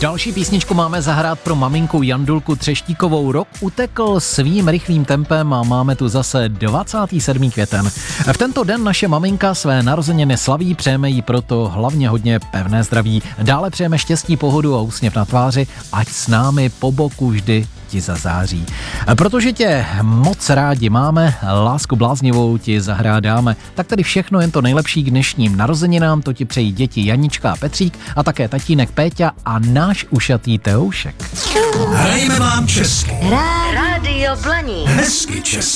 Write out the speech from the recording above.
Další písničku máme zahrát pro maminku Jandulku Třeštíkovou. Rok utekl svým rychlým tempem a máme tu zase 27. květen. V tento den naše maminka své narozeniny slaví, přejeme jí proto hlavně hodně pevné zdraví. Dále přejeme štěstí, pohodu a úsměv na tváři, ať s námi po boku vždy ti zazáří. Protože tě moc rádi máme, lásku bláznivou ti zahrádáme. Tak tady všechno, jen to nejlepší k dnešním narozeninám, to ti přejí děti Janička a Petřík a také tatínek Péťa a náš ušatý Teoušek. Hrajeme vám česky. Rádio Blaník. Hezky česky.